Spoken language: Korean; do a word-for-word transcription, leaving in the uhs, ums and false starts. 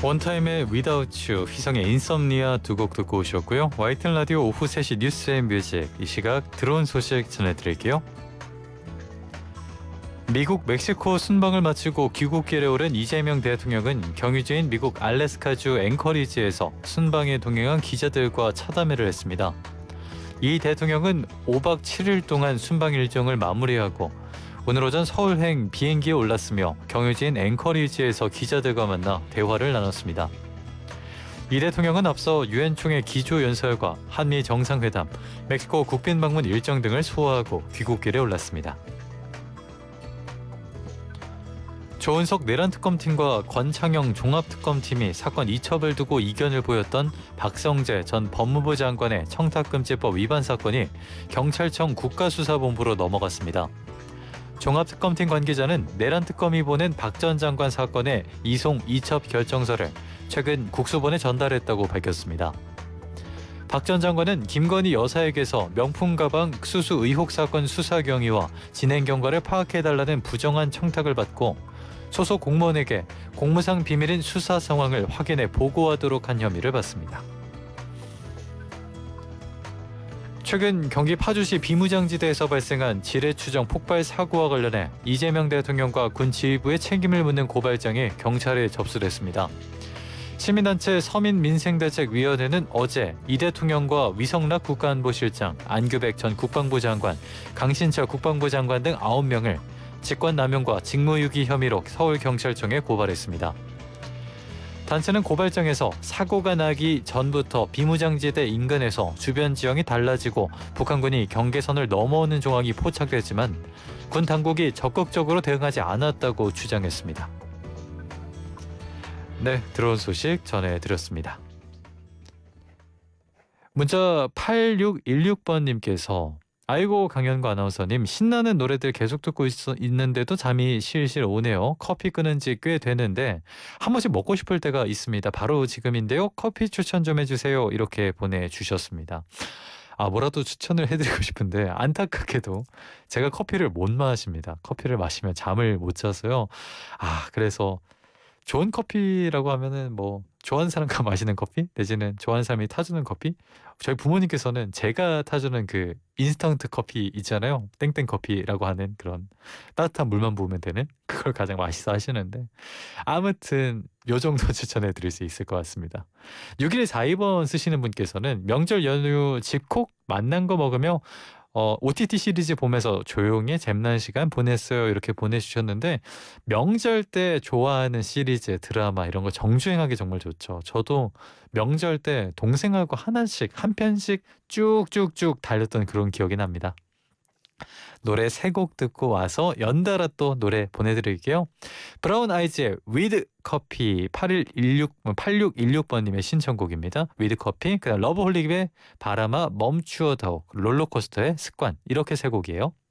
원타임의 Without You, 휘성의 인썸니아 두 곡 듣고 오셨고요. 와이티엔 라디오 오후 세 시 뉴스 앤 뮤직, 이 시각 들어온 소식 전해드릴게요. 미국 멕시코 순방을 마치고 귀국길에 오른 이재명 대통령은 경유지인 미국 알래스카주 앵커리지에서 순방에 동행한 기자들과 차담회를 했습니다. 이 대통령은 오박 칠일 동안 순방 일정을 마무리하고 오늘 오전 서울행 비행기에 올랐으며 경유지인 앵커리지에서 기자들과 만나 대화를 나눴습니다. 이 대통령은 앞서 유엔 총회 기조연설과 한미 정상회담, 멕시코 국빈 방문 일정 등을 소화하고 귀국길에 올랐습니다. 조은석 내란특검팀과 권창영 종합특검팀이 사건 이첩을 두고 이견을 보였던 박성재 전 법무부 장관의 청탁금지법 위반 사건이 경찰청 국가수사본부로 넘어갔습니다. 종합특검팀 관계자는 내란특검이 보낸 박 전 장관 사건의 이송 이첩 결정서를 최근 국수본에 전달했다고 밝혔습니다. 박 전 장관은 김건희 여사에게서 명품 가방 수수 의혹 사건 수사 경위와 진행 경과를 파악해달라는 부정한 청탁을 받고 소속 공무원에게 공무상 비밀인 수사 상황을 확인해 보고하도록 한 혐의를 받습니다. 최근 경기 파주시 비무장지대에서 발생한 지뢰추정 폭발 사고와 관련해 이재명 대통령과 군 지휘부의 책임을 묻는 고발장이 경찰에 접수됐습니다. 시민단체 서민민생대책위원회는 어제 이 대통령과 위성락 국가안보실장, 안규백 전 국방부 장관, 강신철 국방부 장관 등 아홉 명을 직권남용과 직무유기 혐의로 서울경찰청에 고발했습니다. 단체는 고발장에서 사고가 나기 전부터 비무장지대 인근에서 주변 지형이 달라지고 북한군이 경계선을 넘어오는 조항이 포착됐지만 군 당국이 적극적으로 대응하지 않았다고 주장했습니다. 네, 들어온 소식 전해드렸습니다. 문자 팔육일육 번님께서 아이고 강연과 아나운서님, 신나는 노래들 계속 듣고 있, 있는데도 잠이 실실 오네요. 커피 끊은 지 꽤 되는데 한 번씩 먹고 싶을 때가 있습니다. 바로 지금인데요. 커피 추천 좀 해주세요. 이렇게 보내주셨습니다. 아, 뭐라도 추천을 해드리고 싶은데 안타깝게도 제가 커피를 못 마십니다. 커피를 마시면 잠을 못 자서요. 아, 그래서 좋은 커피라고 하면은 뭐 좋아하는 사람과 마시는 커피 내지는 좋아하는 사람이 타주는 커피, 저희 부모님께서는 제가 타주는 그 인스턴트 커피 있잖아요, 땡땡 커피라고 하는 그런 따뜻한 물만 부으면 되는 그걸 가장 맛있어 하시는데 아무튼 요 정도 추천해 드릴 수 있을 것 같습니다. 육일사이 번 쓰시는 분께서는 명절 연휴 집콕 맛난 거 먹으며 어, 오티티 시리즈 보면서 조용히 잼난 시간 보냈어요. 이렇게 보내주셨는데 명절 때 좋아하는 시리즈, 드라마 이런 거 정주행하기 정말 좋죠. 저도 명절 때 동생하고 하나씩 한 편씩 쭉쭉쭉 달렸던 그런 기억이 납니다. 노래 세 곡 듣고 와서 연달아 또 노래 보내드릴게요. 브라운 아이즈의 위드 커피, 팔일일육, 팔육일육 번님의 신청곡입니다. 위드 커피, 그다음 러브홀릭의 바람아 멈추어다오, 롤러코스터의 습관, 이렇게 세 곡이에요.